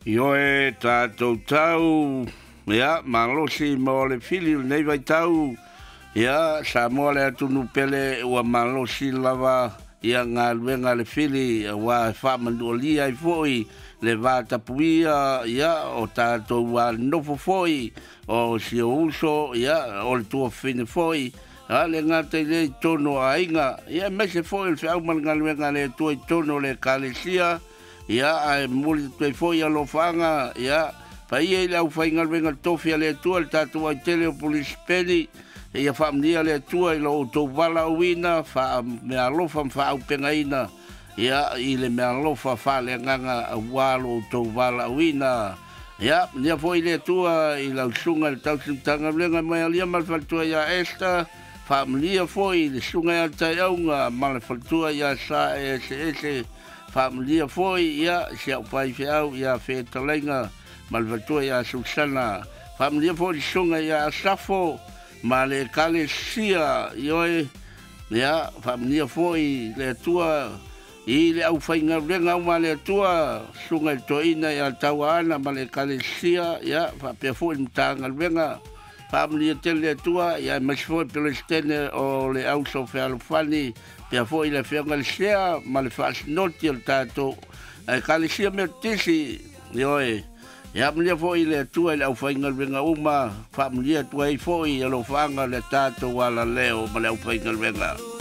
Io e tātou tau, ia, malosi mo le fili nei vai tau, ia, sa moa le atunu pele ua malosi lava, ia ngā luenga le fili, wa whamandualia i foi, le vātapuia, ia, o tātou wa nofo foi, o si o uso, ia, o le tua fine foi, le ngata i le tono a inga, ia, mese foi, le whiau man ngā luenga le tua i tono le kalesia, ia ai muli te foi alo fanga ia pa ia le au fainga venga tofia le tua le tatu ai tele o police peli ia famlia le tua i lo to vala wina fa me alofa fa au pengaina ia i le me alofa fa le nganga walo to vala wina ia ia foi le tua i la sunga le tau sintanga venga mai alia mal faltua ia esta famlia foi le sunga tai aunga mal faltua ia sa ese familia foi ia se au pai fiau ia fetalenga malvatua ia Susana familia foi sunga ia safo male kalesia ioe ia familia foi le tua i le au fainga renga male tua sunga toina ia tawana male kalesia ia fa pe foi mtanga renga familia tele tua ia mas foi pelo stene o le au sofia fani pia foi le fianga le sea ma le fas noti al tato e kalesia me tisi ioe ia mlia foi le tua le au fainga venga uma familia tua i foi lo fanga le tato wala leo ma le au fainga venga